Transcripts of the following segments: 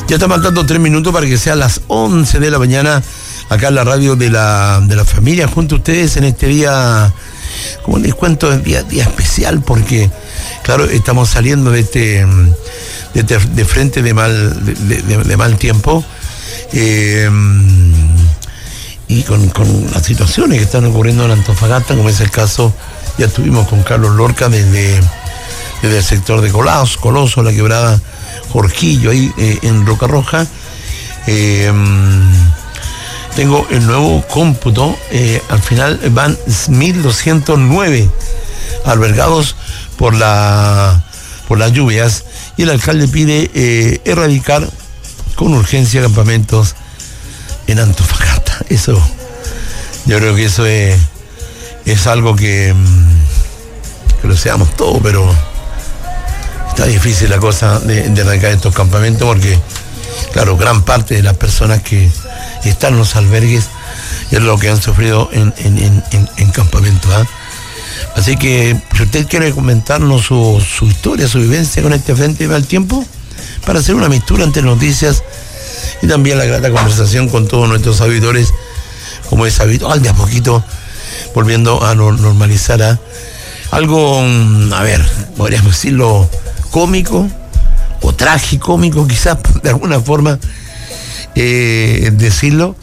Ya está marcando 3 minutos para que sean las 11 de la mañana, acá en la radio de la familia, junto a ustedes en este día, como les cuento, día especial, porque, claro, estamos saliendo de frente de mal tiempo, y con las situaciones que están ocurriendo en Antofagasta, como es el caso, ya estuvimos con Carlos Lorca desde el sector de Coloso, la quebrada Jorquillo, ahí en Roca Roja. Tengo el nuevo cómputo, al final van 1.209 albergados por las lluvias, y el alcalde pide erradicar con urgencia campamentos en Antofagasta. Eso, yo creo que eso es algo que lo seamos todos, pero está difícil la cosa de erradicar estos campamentos, porque, claro, gran parte de las personas que están en los albergues es lo que han sufrido en campamentos, ¿eh? Así que, si usted quiere comentarnos su historia, su vivencia con este frente de mal tiempo, para hacer una mixtura entre noticias y también la grata conversación con todos nuestros auditores, como es habitual, de a poquito volviendo a normalizar, ¿eh? Algo, a ver, podríamos decirlo, cómico o tragicómico, quizás de alguna forma decirlo.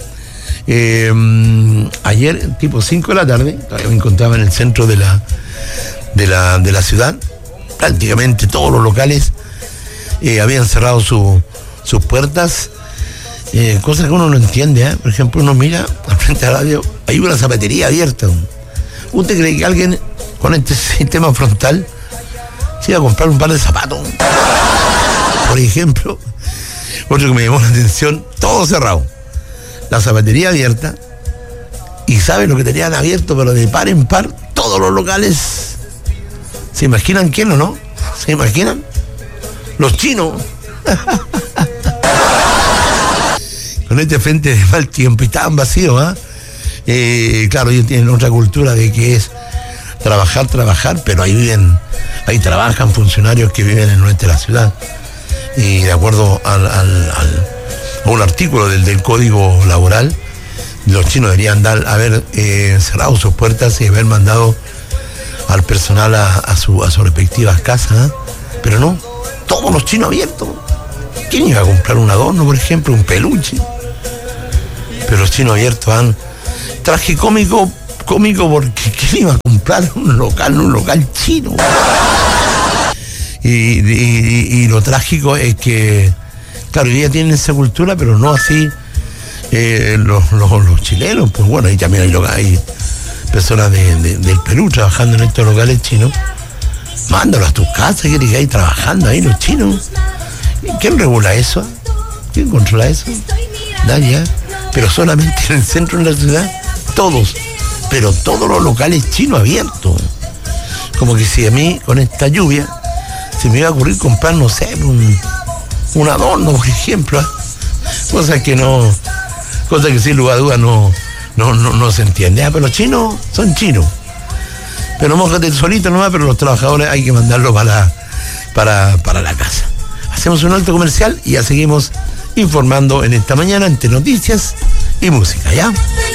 Ayer, tipo 5 de la tarde, todavía me encontraba en el centro de la ciudad. Prácticamente todos los locales habían cerrado sus puertas, cosas que uno no entiende, ¿eh? Por ejemplo, uno mira al frente de la radio, hay una zapatería abierta. ¿Usted cree que alguien con este sistema frontal se iba a comprar un par de zapatos? Por ejemplo, otro que me llamó la atención, todo cerrado, la zapatería abierta, y ¿saben lo que tenían abierto? Pero de par en par, todos los locales. ¿Se imaginan quién o no? ¿Se imaginan? Los chinos. Con este frente de mal tiempo, y estaban vacíos, claro, ellos tienen otra cultura de que es trabajar, pero ahí trabajan funcionarios que viven en nuestra ciudad. Y de acuerdo a un artículo del Código Laboral, los chinos deberían haber cerrado sus puertas y haber mandado al personal a sus respectivas casas, pero no, todos los chinos abiertos. ¿Quién iba a comprar un adorno, por ejemplo, un peluche? Pero los chinos abiertos han tragicómico porque ¿quién iba a comprar un local chino? Y lo trágico es que, claro, ya tienen esa cultura, pero no así los chilenos. Pues bueno, ahí también hay personas del Perú trabajando en estos locales chinos. Mándalo a tus casas, ¿quieres que hay trabajando ahí los chinos? ¿Quién regula eso? ¿Quién controla eso? Nadie, pero solamente en el centro de la ciudad, todos los locales chinos abiertos. Como que si a mí, con esta lluvia, se me iba a ocurrir comprar, no sé, un adorno, por ejemplo, cosas que sin lugar a dudas no se entiende. Pero los chinos son chinos. Pero mójate solito nomás, pero los trabajadores hay que mandarlos para la casa. Hacemos un alto comercial y ya seguimos informando en esta mañana entre noticias y música, ¿ya?